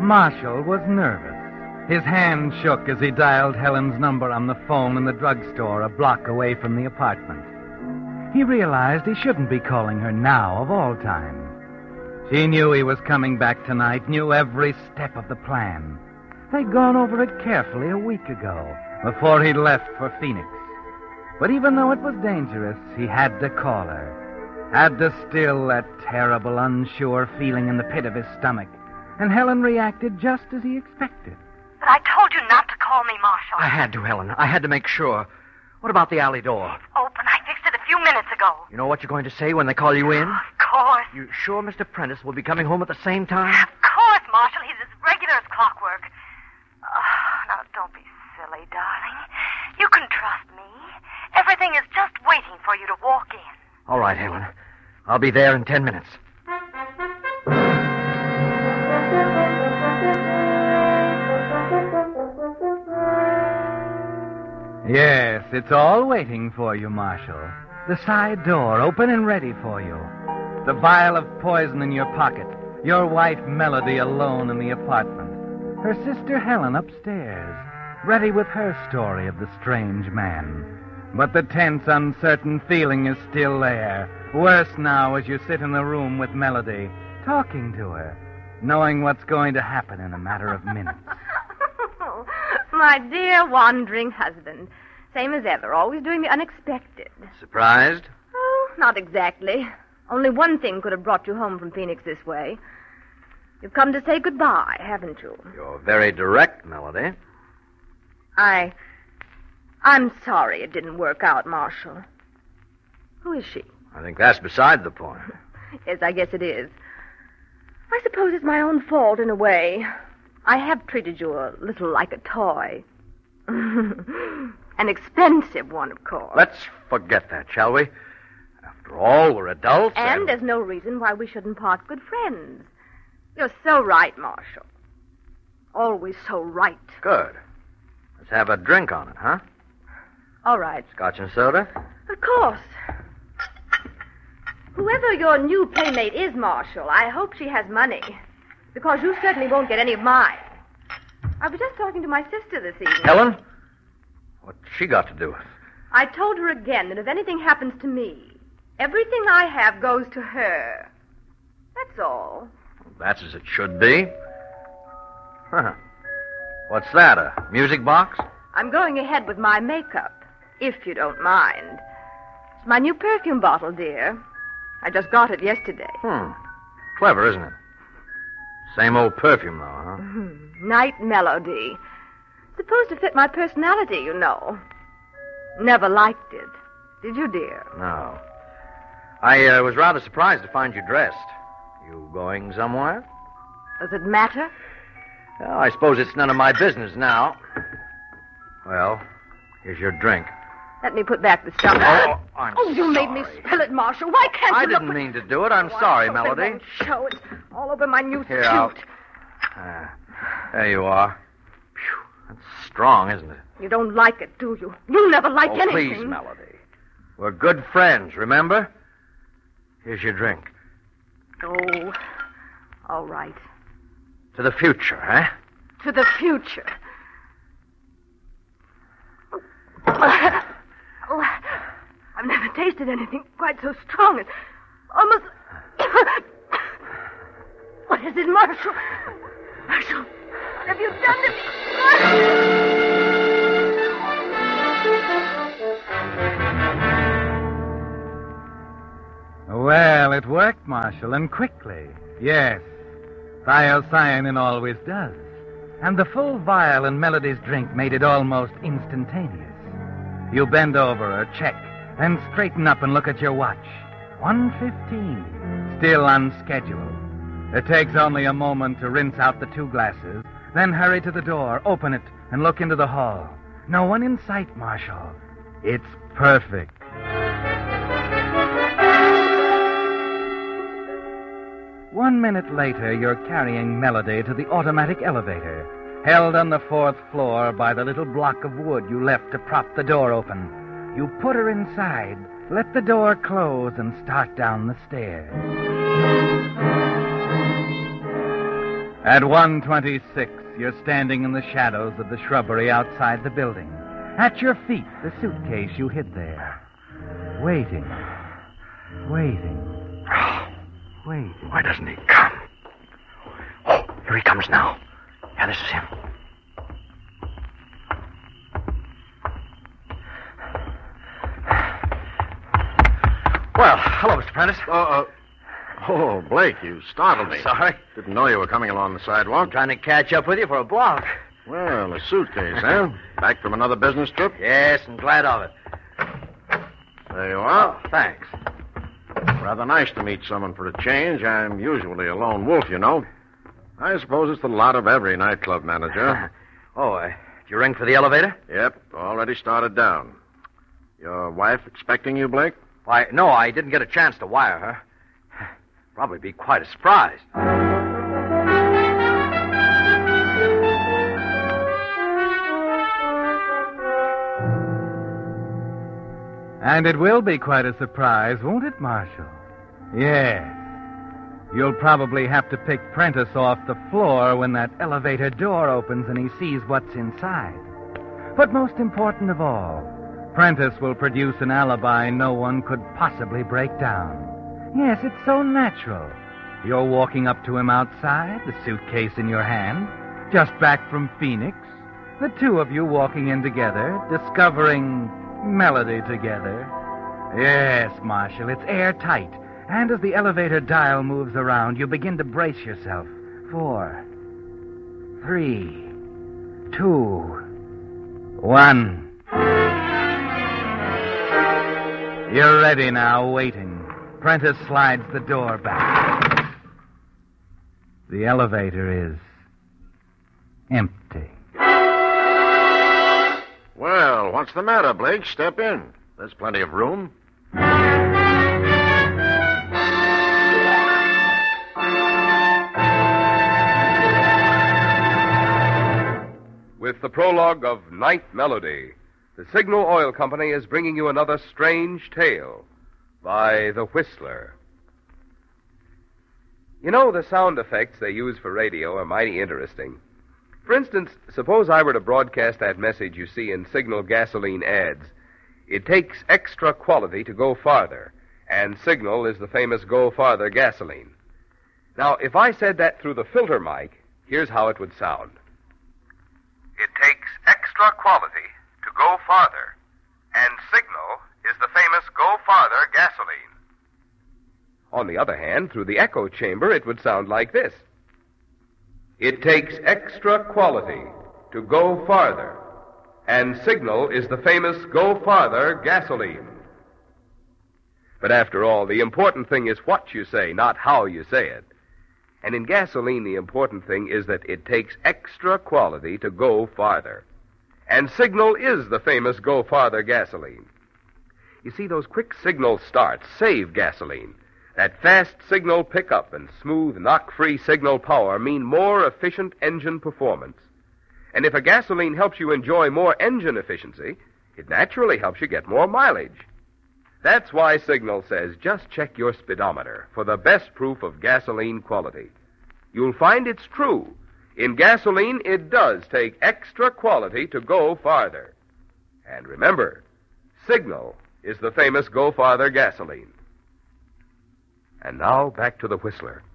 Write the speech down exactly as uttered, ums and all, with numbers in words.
Marshall was nervous. His hand shook as he dialed Helen's number on the phone in the drugstore a block away from the apartment. He realized he shouldn't be calling her now of all times. She knew he was coming back tonight, knew every step of the plan. They'd gone over it carefully a week ago, before he left for Phoenix. But even though it was dangerous, he had to call her. Had to still that terrible, unsure feeling in the pit of his stomach. And Helen reacted just as he expected. But I told you not to call me, Marshall. I had to, Helen. I had to make sure. What about the alley door? It's open. I fixed it a few minutes ago. You know what you're going to say when they call you in? Of course. You sure Mister Prentice will be coming home at the same time? Of course, Marshall. He's as regular as clockwork. Oh, now, don't be silly, darling. You can trust me. Everything is just waiting for you to walk in. All right, Helen. I'll be there in ten minutes. Yes, it's all waiting for you, Marshall. The side door open and ready for you. The vial of poison in your pocket. Your wife, Melody, alone in the apartment. Her sister, Helen, upstairs, ready with her story of the strange man. But the tense, uncertain feeling is still there. Worse now as you sit in the room with Melody, talking to her, knowing what's going to happen in a matter of minutes. My dear wandering husband. Same as ever, always doing the unexpected. Surprised? Oh, not exactly. Only one thing could have brought you home from Phoenix this way. You've come to say goodbye, haven't you? You're very direct, Melody. I... I'm sorry it didn't work out, Marshall. Who is she? I think that's beside the point. Yes, I guess it is. I suppose it's my own fault in a way. I have treated you a little like a toy. An expensive one, of course. Let's forget that, shall we? After all, we're adults. And, and there's no reason why we shouldn't part good friends. You're so right, Marshall. Always so right. Good. Let's have a drink on it, huh? All right. Scotch and soda? Of course. Whoever your new playmate is, Marshall, I hope she has money. Because you certainly won't get any of mine. I was just talking to my sister this evening. Helen? What's she got to do with it? I told her again that if anything happens to me, everything I have goes to her. That's all. That's as it should be. Huh. What's that, a music box? I'm going ahead with my makeup, if you don't mind. It's my new perfume bottle, dear. I just got it yesterday. Hmm. Clever, isn't it? Same old perfume, though, huh? Mm-hmm. Night Melody. Supposed to fit my personality, you know. Never liked it. Did you, dear? No. I uh, was rather surprised to find you dressed. You going somewhere? Does it matter? Well, I suppose it's none of my business now. Well, here's your drink. Let me put back the stuff. Oh, I'm Oh, you sorry. made me spill it, Marshall. Why can't I you didn't look... mean to do it. I'm Oh, sorry, I hope Melody. It won't show. It's all over my new Here, suit. I'll... Ah, there you are. Phew, that's strong, isn't it? You don't like it, do you? You never like oh, anything. please, Melody. We're good friends, remember? Here's your drink. Oh, all right. To the future, eh? To the future. Oh, I've never tasted anything quite so strong. It's almost... What is it, Marshall? Marshall, what have you done to me? Well, it worked, Marshall, and quickly. Yes. Thiocyanin always does. And the full vial in Melody's drink made it almost instantaneous. You bend over or check, then straighten up and look at your watch. one fifteen, still on schedule. It takes only a moment to rinse out the two glasses, then hurry to the door, open it, and look into the hall. No one in sight, Marshall. It's perfect. One minute later, you're carrying Melody to the automatic elevator, held on the fourth floor by the little block of wood you left to prop the door open. You put her inside, let the door close, and start down the stairs. At one twenty-six, you're standing in the shadows of the shrubbery outside the building. At your feet, the suitcase you hid there. Waiting. Waiting. Waiting. Why doesn't he come? Oh, here he comes now. Yeah, this is him. Well, hello, Mister Prentice. Uh, uh, oh, Blake, you startled me. Sorry. Didn't know you were coming along the sidewalk. I'm trying to catch up with you for a block. Well, a suitcase, huh? Back from another business trip? Yes, and glad of it. There you are. Oh, thanks. Rather nice to meet someone for a change. I'm usually a lone wolf, you know. I suppose it's the lot of every nightclub manager. oh, uh, did you ring for the elevator? Yep, already started down. Your wife expecting you, Blake? Why, no, I didn't get a chance to wire her. Probably be quite a surprise. And it will be quite a surprise, won't it, Marshal? Yes. You'll probably have to pick Prentice off the floor when that elevator door opens and he sees what's inside. But most important of all, Prentice will produce an alibi no one could possibly break down. Yes, it's so natural. You're walking up to him outside, the suitcase in your hand, just back from Phoenix. The two of you walking in together, discovering melody together. Yes, Marshal, it's airtight. And as the elevator dial moves around, you begin to brace yourself. Four, three, two, one. You're ready now, waiting. Prentice slides the door back. The elevator is empty. Well, what's the matter, Blake? Step in. There's plenty of room. With the prologue of Night Melody, the Signal Oil Company is bringing you another strange tale by The Whistler. You know, the sound effects they use for radio are mighty interesting. For instance, suppose I were to broadcast that message you see in Signal gasoline ads. It takes extra quality to go farther, and Signal is the famous Go Farther gasoline. Now, if I said that through the filter mic, here's how it would sound. It takes extra quality to go farther, and Signal is the famous Go Farther gasoline. On the other hand, through the echo chamber, it would sound like this. It takes extra quality to go farther, and Signal is the famous Go Farther gasoline. But after all, the important thing is what you say, not how you say it. And in gasoline, the important thing is that it takes extra quality to go farther. And Signal is the famous Go Farther gasoline. You see, those quick signal starts save gasoline. That fast signal pickup and smooth, knock-free signal power mean more efficient engine performance. And if a gasoline helps you enjoy more engine efficiency, it naturally helps you get more mileage. That's why Signal says just check your speedometer for the best proof of gasoline quality. You'll find it's true. In gasoline, it does take extra quality to go farther. And remember, Signal is the famous Go Farther gasoline. And now, back to the Whistler.